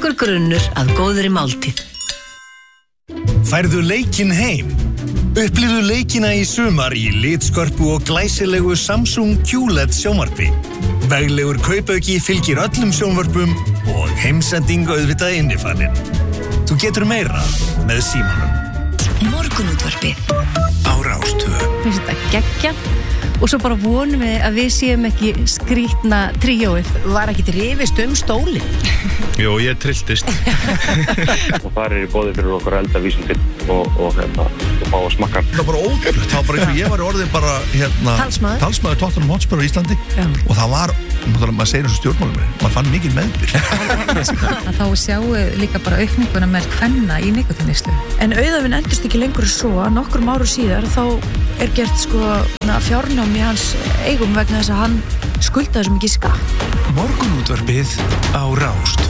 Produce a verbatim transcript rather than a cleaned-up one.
Tryggur grunnur að góðri máltíð. Færðu leikinn heim? Upplifðu leikina í sumar í litskörpu og glæsilegu Samsung Q L E D sjónvarpi. Veglegur kaupauki fylgir öllum sjónvarpum og heimsending auðvitað innifalinn. Þú getur meira með símanum. Morgunútvarpið á Rás tvö. Finnst þetta geggja og svo bara vonum við að við séum ekki skrýtna tríóið. Var ekki rifist um stóli? Jú, ég trilltist. Og það er í boði fyrir okkur eldavísundin og, og, hérna, og fá að smakka. Það var bara ótrúlegt, það var bara eins og ég var orðin bara hérna, Talsmaður. talsmaður Tottenham Hotspur á Íslandi. Já. Og það var, maður segir þessu stjórnmálum, maður fann mikið meðbyr. Þá sjáu líka bara aukninguna með kvenna í nikotínislu. En auðvitað endist ekki lengur svo að nokkrum áru síðar þá er gert sko fjárnám í hans eigum vegna þess að hann skuldaði svo mikið skatt. Morgunútvarpið á Rás tvö.